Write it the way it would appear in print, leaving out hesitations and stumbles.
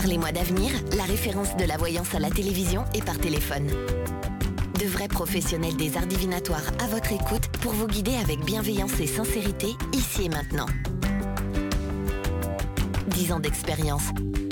Parlez-moi d'avenir, la référence de la voyance à la télévision et par téléphone. De vrais professionnels des arts divinatoires à votre écoute pour vous guider avec bienveillance et sincérité, ici et maintenant. 10 ans d'expérience.